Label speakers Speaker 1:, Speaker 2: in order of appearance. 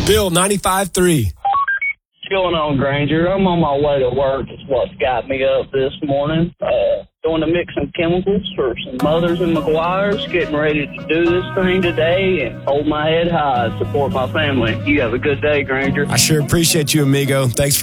Speaker 1: Bill 95.3.
Speaker 2: What's going on, Granger? I'm on my way to work. It's what's got me up this morning. Going to mix some chemicals for some Mothers and McGuire's. Getting ready to do this thing today and hold my head high and support my family. You have a good day, Granger.
Speaker 1: I sure appreciate you, amigo. Thanks for